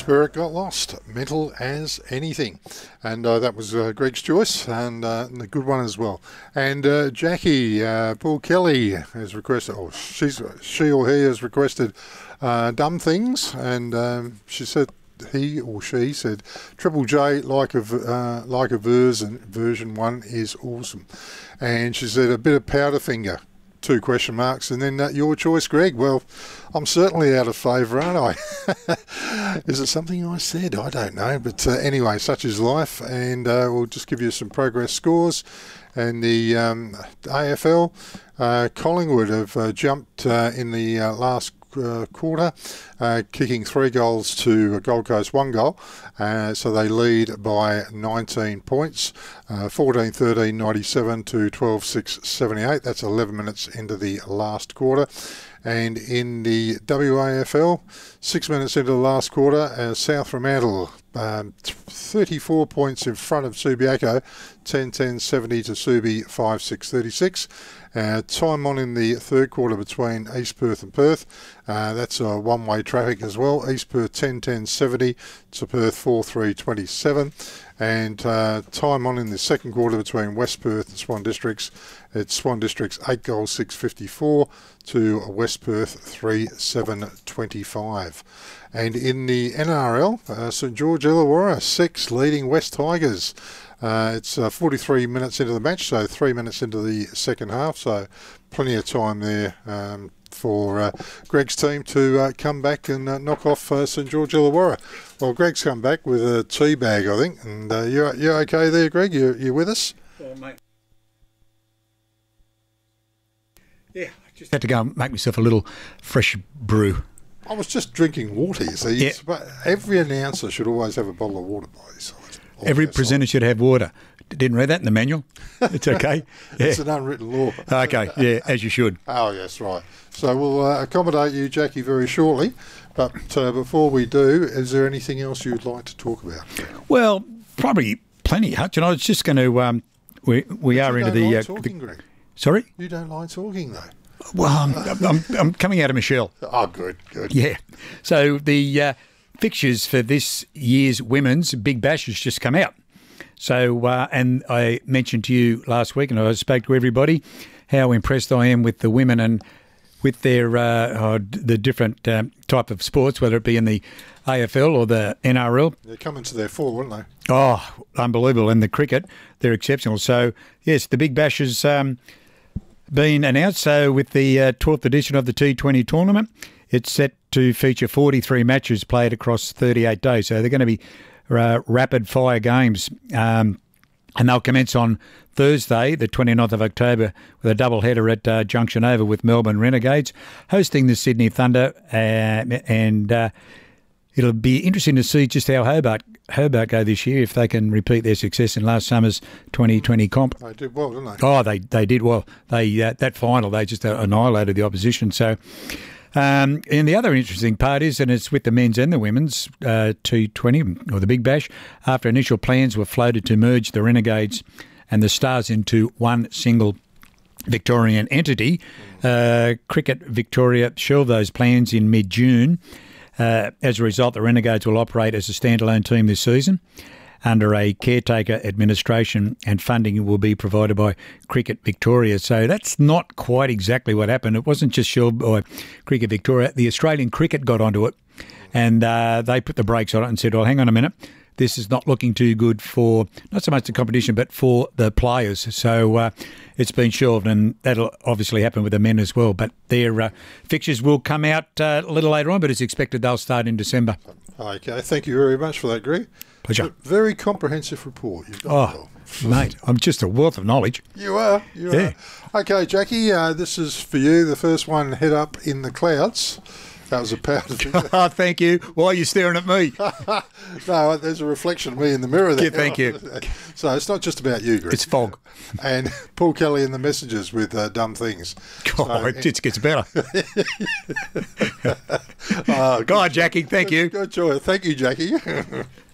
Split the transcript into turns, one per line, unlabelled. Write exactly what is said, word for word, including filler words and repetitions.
Spirit got lost, mental as anything. And uh, that was uh, Greg's choice, and, uh, and a good one as well. And uh, Jackie, uh, Paul Kelly has requested, or she's, she or he has requested uh, Dumb Things, and um, she said, he or she said, Triple J, like a, uh, like a version, version one is awesome. And she said, a bit of Powderfinger. Two question marks, and then uh, your choice, Greg. Well, I'm certainly out of favour, aren't I? Is it something I said? I don't know. But uh, anyway, such is life, and uh, we'll just give you some progress scores. And the um, A F L, uh, Collingwood have uh, jumped uh, in the uh, last Uh, quarter, uh, kicking three goals to Gold Coast, one goal. Uh, so they lead by nineteen points, uh, fourteen thirteen ninety-seven to twelve six seventy-eight. That's eleven minutes into the last quarter. And in the W A F L, six minutes into the last quarter, uh, South Fremantle, um, thirty-four points in front of Subiaco, ten ten seventy to Subi, five six thirty-six. Uh, time on in the third quarter between East Perth and Perth. Uh, that's a one-way traffic as well. East Perth ten ten seventy to Perth four three twenty-seven. And uh, time on in the second quarter between West Perth and Swan Districts. It's Swan Districts eight goals six fifty-four to West Perth three seven twenty-five. And in the N R L, uh, St George Illawarra six leading West Tigers. Uh, it's uh, forty-three minutes into the match, so three minutes into the second half, so plenty of time there um, for uh, Greg's team to uh, come back and uh, knock off uh, St George Illawarra. Well, Greg's come back with a tea bag, I think, and uh, you're, you're okay there, Greg? You you with us?
Oh, mate. Yeah, I just had to go and make myself a little fresh brew.
I was just drinking water, you see.
Yeah.
Every announcer should always have a bottle of water by his side.
Every presenter should have water. Didn't read that in the manual. It's okay. Yeah.
It's an unwritten law.
Okay, yeah, as you should.
Oh, yes, right. So we'll uh, accommodate you, Jackie, very shortly. But uh, before we do, is there anything else you'd like to talk about?
Well, probably plenty, Hutch. And I was just going to... Um, we we
but
are
you
into
don't
the...
like
Uh,
talking,
the
Greg.
Sorry?
You don't like talking, though.
Well, I'm, I'm, I'm coming out of Michelle.
Oh, good, good.
Yeah. So the uh, fixtures for this year's women's Big Bash has just come out. So, uh, and I mentioned to you last week, and I spoke to everybody, how impressed I am with the women and with their uh, uh, the different um, type of sports, whether it be in the A F L or the N R L.
They're coming to their full, aren't they?
Oh, unbelievable. And the cricket, they're exceptional. So, yes, the Big Bash has um, been announced. So, with the uh, twelfth edition of the T twenty tournament, it's set to feature forty-three matches played across thirty-eight days. So, they're going to be Uh, rapid fire games, um, and they'll commence on Thursday, the twenty-ninth of October, with a double header at uh, Junction Oval with Melbourne Renegades hosting the Sydney Thunder, uh, and uh, it'll be interesting to see just how Hobart Hobart go this year, if they can repeat their success in last summer's twenty twenty comp.
They did well, didn't they?
Oh, they they did well. They uh, that final they just annihilated the opposition. So. Um, and the other interesting part is, and it's with the men's and the women's uh, T twenty, or the Big Bash, after initial plans were floated to merge the Renegades and the Stars into one single Victorian entity, uh, Cricket Victoria shelved those plans in mid-June. Uh, as a result, the Renegades will operate as a standalone team this season under a caretaker administration, and funding will be provided by Cricket Victoria. So that's not quite exactly what happened. It wasn't just shelved by Cricket Victoria. The Australian Cricket got onto it, and uh, they put the brakes on it and said, well, hang on a minute, this is not looking too good for not so much the competition but for the players. So uh, it's been shelved, and that'll obviously happen with the men as well. But their uh, fixtures will come out uh, a little later on, but it's expected they'll start in December.
Okay, thank you very much for that, Greg.
Pleasure.
Very comprehensive report. You've done
Oh,
well.
mate, I'm just a wealth of knowledge.
You are, you
Yeah.
are. Okay, Jackie, uh, this is for you. The first one, Head Up in the Clouds. That was a Powderfinger.
Oh, thank you. Why are you staring at me?
No, there's a reflection of me in the mirror there.
Yeah, thank you.
So it's not just about you, Greg.
It's fog.
And Paul Kelly and the Messengers with uh, Dumb Things.
Oh,
So-
it just gets better.
Uh,
Go on, Jackie. Thank you.
Good choice. Thank you, Jackie.